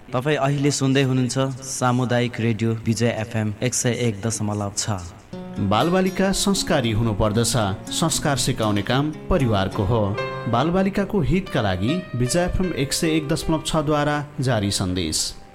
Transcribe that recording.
तपाईँ अहिले सुन्दै हुनुहुन्छ सामुदायिक रेडियो विजय एफएम 101.6। बालबालिका संस्कारी हुनुपर्दछ। संस्कार सिकाउने काम परिवारको हो। बालबालिकाको हितका लागि विजय एफएम 101.6 द्वारा जारी सन्देश।